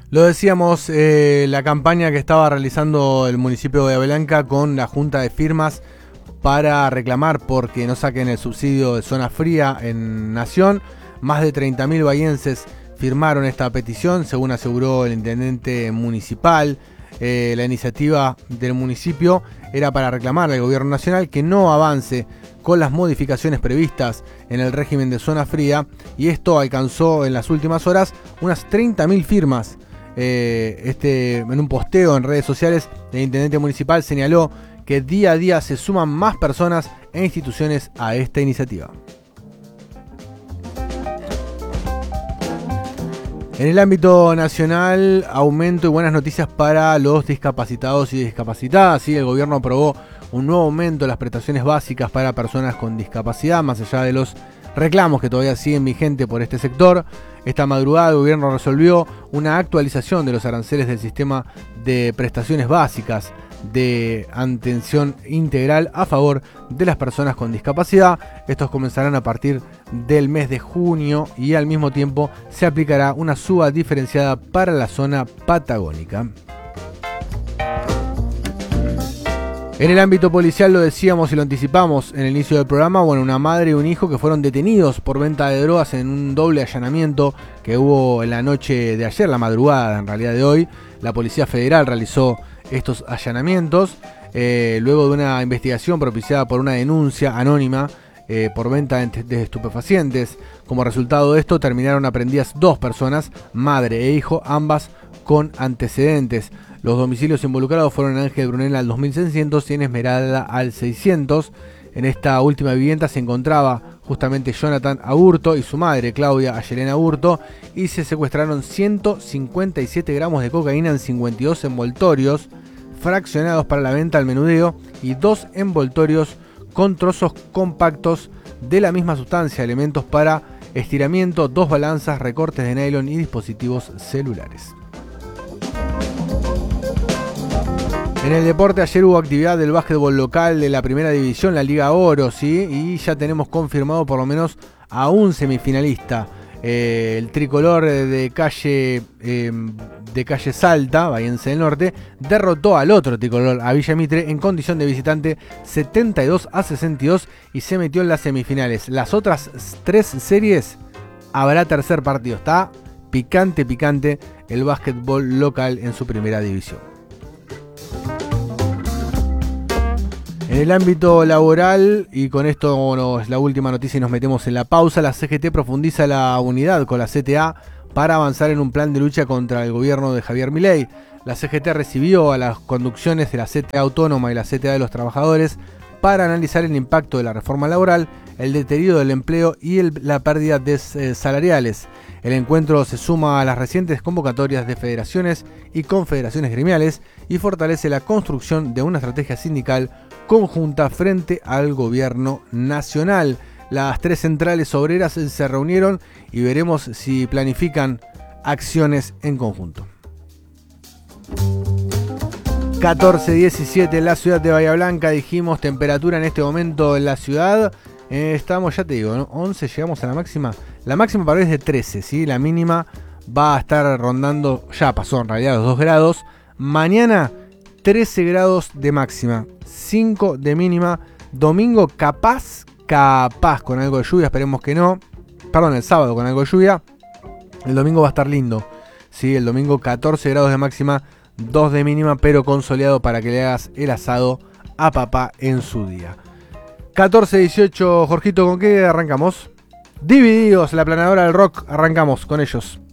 Lo decíamos, la campaña que estaba realizando el municipio de Bahía Blanca con la junta de firmas para reclamar porque no saquen el subsidio de zona fría en Nación. Más de 30.000 bahienses firmaron esta petición, según aseguró el intendente municipal. La iniciativa del municipio era para reclamar al gobierno nacional que no avance con las modificaciones previstas en el régimen de zona fría, y esto alcanzó en las últimas horas unas 30.000 firmas. En un posteo en redes sociales, el intendente municipal señaló que día a día se suman más personas e instituciones a esta iniciativa. En el ámbito nacional, aumento y buenas noticias para los discapacitados y discapacitadas. ¿Sí? El gobierno aprobó un nuevo aumento de las prestaciones básicas para personas con discapacidad, más allá de los reclamos que todavía siguen vigentes por este sector. Esta madrugada el gobierno resolvió una actualización de los aranceles del sistema de prestaciones básicas de atención integral a favor de las personas con discapacidad. Estos comenzarán a partir del mes de junio y al mismo tiempo se aplicará una suba diferenciada para la zona patagónica. En el ámbito policial, lo decíamos y lo anticipamos en el inicio del programa, una madre y un hijo que fueron detenidos por venta de drogas en un doble allanamiento que hubo en la noche de ayer, la madrugada en realidad de hoy. La Policía Federal realizó estos allanamientos luego de una investigación propiciada por una denuncia anónima por venta de estupefacientes. Como resultado de esto terminaron aprendidas 2 personas, madre e hijo, ambas con antecedentes. Los domicilios involucrados fueron en Ángel Brunel al 2600 y en Esmeralda al 600. En esta última vivienda se encontraba justamente Jonathan Aburto y su madre Claudia Ayelena Aburto, y se secuestraron 157 gramos de cocaína en 52 envoltorios fraccionados para la venta al menudeo y 2 envoltorios con trozos compactos de la misma sustancia, elementos para estiramiento, 2 balanzas, recortes de nylon y dispositivos celulares. En el deporte, ayer hubo actividad del básquetbol local de la primera división, la Liga Oro, ¿sí? Y ya tenemos confirmado por lo menos a un semifinalista. El tricolor de calle Salta, Bahiense del Norte, derrotó al otro tricolor, a Villa Mitre, en condición de visitante 72-62 y se metió en las semifinales. Las otras 3 series habrá tercer partido. Está picante el básquetbol local en su primera división. En el ámbito laboral, y con esto es la última noticia y nos metemos en la pausa, la CGT profundiza la unidad con la CTA para avanzar en un plan de lucha contra el gobierno de Javier Milei. La CGT recibió a las conducciones de la CTA Autónoma y la CTA de los Trabajadores para analizar el impacto de la reforma laboral, el deterioro del empleo y la pérdida de salariales. El encuentro se suma a las recientes convocatorias de federaciones y confederaciones gremiales y fortalece la construcción de una estrategia sindical conjunta frente al gobierno nacional. Las 3 centrales obreras se reunieron y veremos si planifican acciones en conjunto. 14:17 en la ciudad de Bahía Blanca, dijimos, temperatura en este momento en la ciudad. Estamos, ya te digo, ¿no? 11, llegamos a la máxima. La máxima para hoy es de 13, ¿sí? La mínima va a estar rondando, ya pasó en realidad los 2 grados. Mañana 13 grados de máxima, 5 de mínima. Domingo capaz con algo de lluvia, esperemos que no. Perdón, el sábado con algo de lluvia. El domingo va a estar lindo, ¿sí? El domingo 14 grados de máxima, 2 de mínima, pero con soleado para que le hagas el asado a papá en su día. 14:18, Jorgito, ¿con qué arrancamos? Divididos, la planadora del rock, arrancamos con ellos.